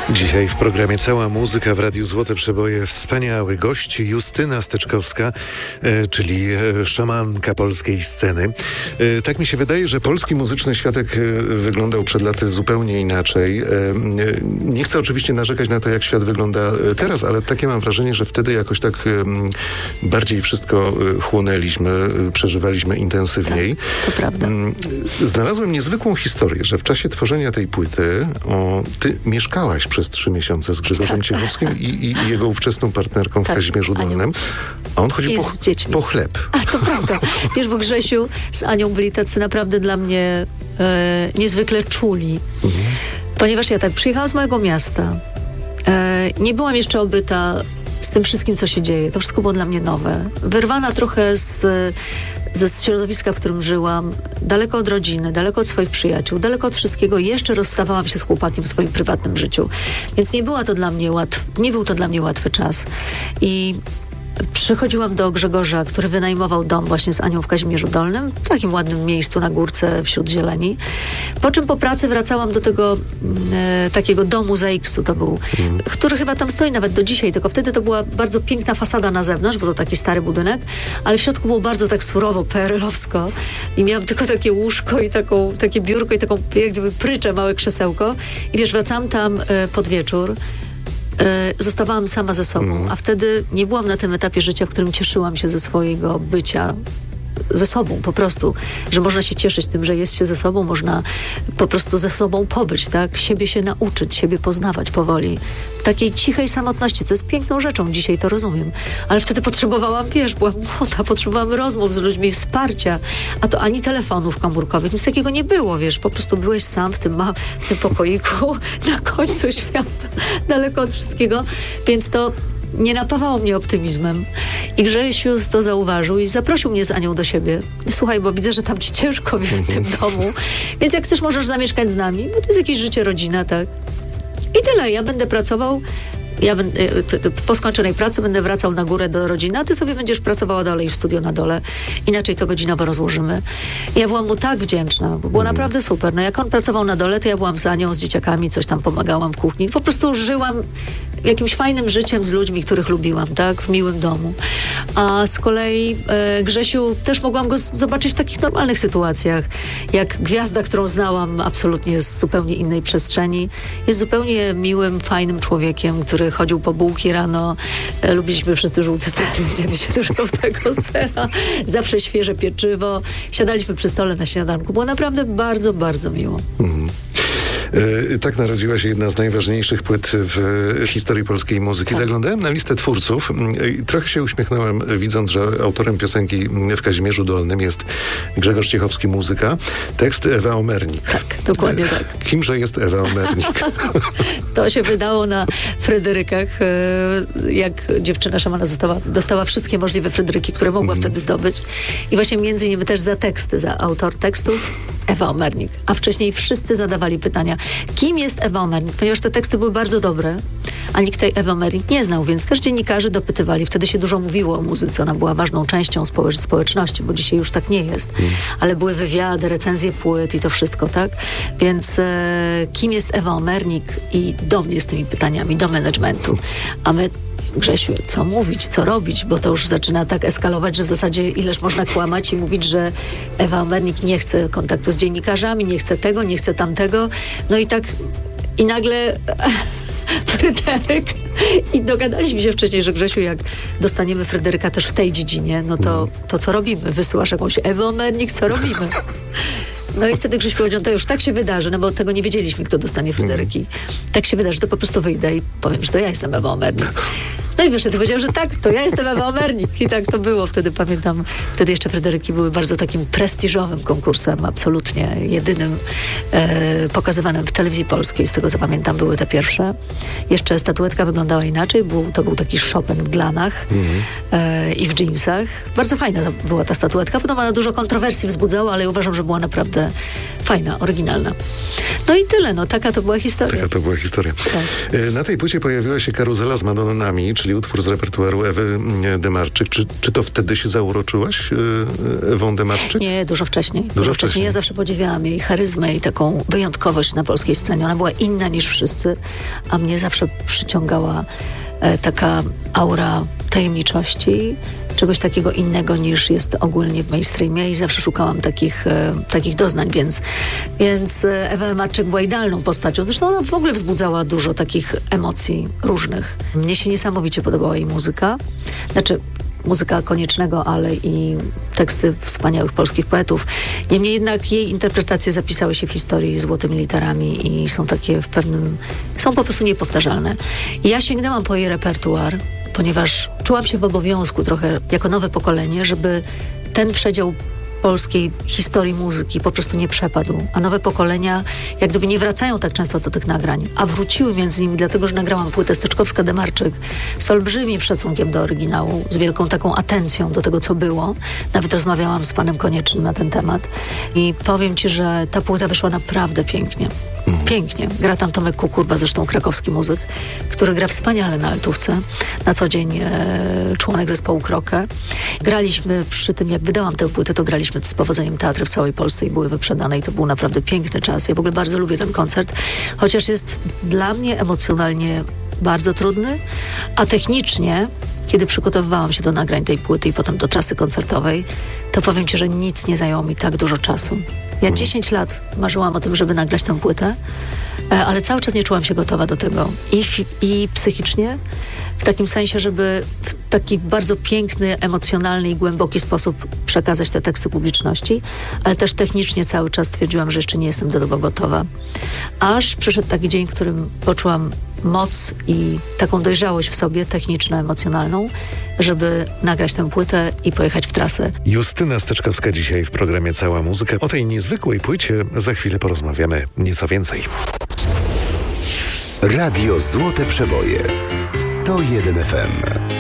Dzisiaj w programie Cała Muzyka w Radiu Złote Przeboje wspaniały gość Justyna Steczkowska, czyli szamanka polskiej sceny. Tak mi się wydaje, że polski muzyczny światek wyglądał przed laty zupełnie inaczej. Nie chcę oczywiście narzekać na to, jak świat wygląda teraz, ale takie mam wrażenie, że wtedy jakoś tak bardziej wszystko chłonęliśmy, przeżywaliśmy intensywniej. To prawda. Znalazłem niezwykłą historię, że w czasie tworzenia tej płyty ty mieszkałaś przez 3 miesiące z Grzegorzem Ciechowskim i jego ówczesną partnerką w Kazimierzu Dolnym, a on chodził po chleb. A to prawda. Wiesz, bo Grzesiu z Anią byli tacy naprawdę dla mnie niezwykle czuli. Ponieważ ja tak przyjechałam z mojego miasta. Nie byłam jeszcze obyta z tym wszystkim, co się dzieje. To wszystko było dla mnie nowe. Wyrwana trochę ze środowiska, w którym żyłam, daleko od rodziny, daleko od swoich przyjaciół, daleko od wszystkiego. Jeszcze rozstawałam się z chłopakiem w swoim prywatnym życiu. Więc nie był to dla mnie łatwy czas. I przychodziłam do Grzegorza, który wynajmował dom właśnie z Anią w Kazimierzu Dolnym, w takim ładnym miejscu na górce wśród zieleni. Po czym po pracy wracałam do tego takiego domu ZX-u, to był, który chyba tam stoi nawet do dzisiaj, tylko wtedy to była bardzo piękna fasada na zewnątrz, bo to taki stary budynek, ale w środku było bardzo tak surowo, PRL-owsko i miałam tylko takie łóżko i takie biurko i taką jak gdyby pryczę, małe krzesełko i wiesz, wracałam tam pod wieczór. Zostawałam sama ze sobą, a wtedy nie byłam na tym etapie życia, w którym cieszyłam się ze swojego bycia ze sobą po prostu, że można się cieszyć tym, że jest się ze sobą, można po prostu ze sobą pobyć, tak? Siebie się nauczyć, siebie poznawać powoli. W takiej cichej samotności, co jest piękną rzeczą, dzisiaj to rozumiem. Ale wtedy potrzebowałam, wiesz, byłam młoda, potrzebowałam rozmów z ludźmi, wsparcia, a to ani telefonów komórkowych, nic takiego nie było, wiesz, po prostu byłeś sam w tym pokoiku na końcu świata, daleko od wszystkiego, więc to nie napawało mnie optymizmem. I Grzesiu to zauważył i zaprosił mnie z Anią do siebie. Słuchaj, bo widzę, że tam ci ciężko w tym domu, więc jak chcesz, możesz zamieszkać z nami, bo to jest jakieś życie, rodzina, tak? I tyle. Ja będę pracował, po skończonej pracy będę wracał na górę do rodziny, a ty sobie będziesz pracowała dalej w studio na dole. Inaczej to godzinowo rozłożymy. I ja byłam mu tak wdzięczna, bo było naprawdę super. No jak on pracował na dole, to ja byłam z Anią, z dzieciakami, coś tam pomagałam w kuchni. Po prostu żyłam jakimś fajnym życiem z ludźmi, których lubiłam, tak? W miłym domu. A z kolei Grzesiu też mogłam go zobaczyć w takich normalnych sytuacjach. Jak gwiazda, którą znałam absolutnie z zupełnie innej przestrzeni. Jest zupełnie miłym, fajnym człowiekiem, który chodził po bułki rano. Lubiliśmy wszyscy żółty ser, się dużo tego sera. Zawsze świeże pieczywo. Siadaliśmy przy stole na śniadanku. Było naprawdę bardzo, bardzo miło. Tak narodziła się jedna z najważniejszych płyt w historii polskiej muzyki. Zaglądałem na listę twórców i trochę się uśmiechnąłem, widząc, że autorem piosenki w Kazimierzu Dolnym jest Grzegorz Ciechowski, muzyka. Tekst Ewa Omernik. Tak, dokładnie tak. Kimże jest Ewa Omernik? To się wydało na Fryderykach, jak dziewczyna szamana dostała wszystkie możliwe Fryderyki, które mogła wtedy zdobyć. I właśnie między innymi też za autor tekstów Ewa Omernik. A wcześniej wszyscy zadawali pytania, kim jest Ewa Omernik? Ponieważ te teksty były bardzo dobre, a nikt tej Ewy Omernik nie znał, więc też dziennikarze dopytywali. Wtedy się dużo mówiło o muzyce. Ona była ważną częścią społeczności, bo dzisiaj już tak nie jest. Ale były wywiady, recenzje płyt i to wszystko, tak? Więc kim jest Ewa Omernik? I do mnie z tymi pytaniami, do managementu. A my, Grzesiu, co mówić, co robić, bo to już zaczyna tak eskalować, że w zasadzie ileż można kłamać i mówić, że Ewa Omernik nie chce kontaktu z dziennikarzami, nie chce tego, nie chce tamtego. No i tak, i nagle Fryderyk. I dogadaliśmy się wcześniej, że Grzesiu, jak dostaniemy Fryderyka też w tej dziedzinie, no to co robimy? Wysyłasz jakąś Ewę Omernik, co robimy? No i wtedy Grześ powiedział, to już tak się wydarzy, no bo tego nie wiedzieliśmy, kto dostanie Fryderyki. Tak się wydarzy, to po prostu wyjdę i powiem, że to ja jestem Ewa Omernik. No i wyszedł, powiedział, że tak, to ja jestem Ewa Omernik. I tak to było. Wtedy pamiętam, wtedy jeszcze Fryderyki były bardzo takim prestiżowym konkursem, absolutnie jedynym pokazywanym w telewizji polskiej. Z tego co pamiętam, były te pierwsze. Jeszcze statuetka wyglądała inaczej. To był taki Chopin w glanach i w dżinsach. Bardzo fajna była ta statuetka. Potem ona dużo kontrowersji wzbudzała, ale uważam, że była naprawdę fajna, oryginalna. No i tyle. No, taka to była historia. Taka to była historia. Tak. Na tej płycie pojawiła się Karuzela z Madonnami, czyli czyli utwór z repertuaru Ewy Demarczyk. Czy to wtedy się zauroczyłaś Ewą Demarczyk? Nie, dużo wcześniej. Dużo wcześniej. Ja zawsze podziwiałam jej charyzmę i taką wyjątkowość na polskiej scenie. Ona była inna niż wszyscy, a mnie zawsze przyciągała taka aura tajemniczości, czegoś takiego innego niż jest ogólnie w mainstreamie i zawsze szukałam takich doznań, więc Ewa Demarczyk była idealną postacią. Zresztą ona w ogóle wzbudzała dużo takich emocji różnych. Mnie się niesamowicie podobała jej muzyka. Znaczy, muzyka Koniecznego, ale i teksty wspaniałych polskich poetów. Niemniej jednak jej interpretacje zapisały się w historii złotymi literami i są takie są po prostu niepowtarzalne. I ja sięgnęłam po jej repertuar, ponieważ czułam się w obowiązku trochę jako nowe pokolenie, żeby ten przedział polskiej historii muzyki po prostu nie przepadł, a nowe pokolenia jak gdyby nie wracają tak często do tych nagrań, a wróciły między innymi dlatego, że nagrałam płytę Steczkowska-Demarczyk z olbrzymim szacunkiem do oryginału, z wielką taką atencją do tego, co było. Nawet rozmawiałam z panem Koniecznym na ten temat i powiem ci, że ta płyta wyszła naprawdę pięknie. Pięknie. Gra tam Tomek Kukurba, zresztą krakowski muzyk, który gra wspaniale na altówce. Na co dzień członek zespołu Krokę. Graliśmy przy tym, jak wydałam tę płytę, to graliśmy z powodzeniem teatry w całej Polsce i były wyprzedane i to był naprawdę piękny czas. Ja w ogóle bardzo lubię ten koncert, chociaż jest dla mnie emocjonalnie bardzo trudny, a technicznie, kiedy przygotowywałam się do nagrań tej płyty i potem do trasy koncertowej, to powiem ci, że nic nie zajęło mi tak dużo czasu. Ja 10 lat marzyłam o tym, żeby nagrać tę płytę, ale cały czas nie czułam się gotowa do tego. I psychicznie, w takim sensie, żeby w taki bardzo piękny, emocjonalny i głęboki sposób przekazać te teksty publiczności, ale też technicznie cały czas twierdziłam, że jeszcze nie jestem do tego gotowa. Aż przyszedł taki dzień, w którym poczułam moc i taką dojrzałość w sobie, techniczno-emocjonalną, żeby nagrać tę płytę i pojechać w trasę. Justyna Steczkowska dzisiaj w programie Cała Muzyka. O tej niezwykłej płycie za chwilę porozmawiamy nieco więcej. Radio Złote Przeboje 101 FM.